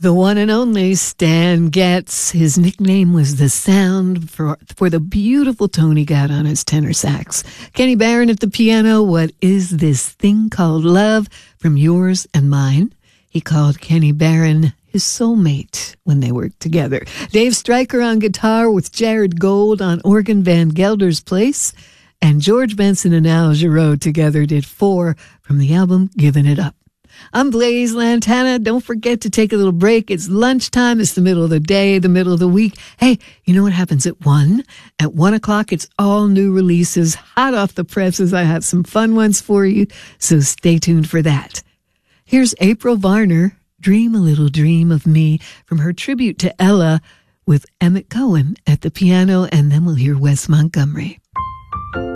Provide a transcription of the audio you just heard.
The one and only Stan Getz. His nickname was The Sound for the beautiful tone he got on his tenor sax. Kenny Barron at the piano. What is this thing called love? From Yours and Mine. He called Kenny Barron his soulmate when they worked together. Dave Stryker on guitar with Jared Gold on organ, Van Gelder's Place. And George Benson and Al Jarreau together did Four from the album Giving It Up. I'm Blaze Lantana. Don't forget to take a little break. It's lunchtime. It's the middle of the day, the middle of the week. Hey, you know what happens at 1? At 1 o'clock, it's all new releases, hot off the presses. I have some fun ones for you, so stay tuned for that. Here's April Varner, Dream a Little Dream of Me, from her tribute to Ella with Emmett Cohen at the piano, and then we'll hear Wes Montgomery.